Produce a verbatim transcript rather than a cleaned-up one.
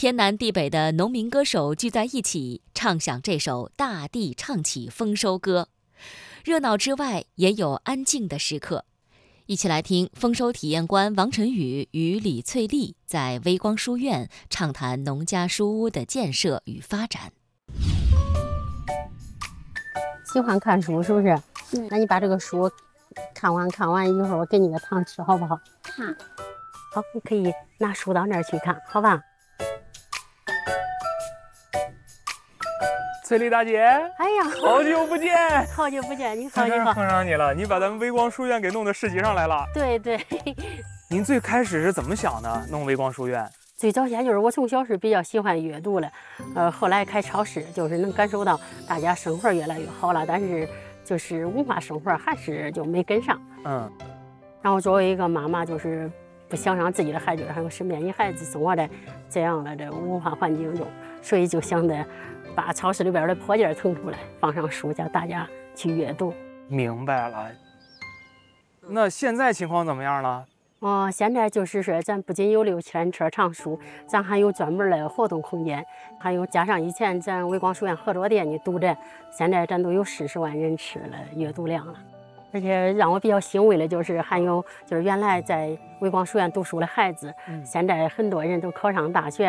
天南地北的农民歌手聚在一起，唱响这首《大地唱起丰收歌》。热闹之外，也有安静的时刻。一起来听丰收体验官王晨宇与李翠丽在微光书院畅谈农家书屋的建设与发展。 喜欢看书是不是？嗯。那你把这个书看完，看完一会儿我给你个糖吃，好不好？ 好。 好，你可以拿书到那儿去看，好吧？ 翠丽大姐， 哎呀， 好久不见！ 好久不见，你好， 你好，碰上你了，你把咱们微光书院给弄到市集上来了。 对对。 您最开始是怎么想的，弄微光书院？ 最早先就是我从小是比较喜欢阅读了，呃，后来开超市，就是能感受到大家生活越来越好了，但是就是文化生活还是就没跟上。 嗯。 然后作为一个妈妈，就是不想让自己的孩子还有身边的孩子生活在这样的这个文化环境中，所以就想着把超市里边的破件腾出来，放上书，叫大家去阅读。 明白了。那现在情况怎么样了？ 哦，现在就是说，咱不仅有六千车藏书，咱还有专门的活动空间，还有加上以前咱微光书院合作店的读者，现在咱都有四十万人次的阅读量了。而且让我比较欣慰的就是，还有就是原来在微光书院读书的孩子，嗯、现在很多人都考上大学。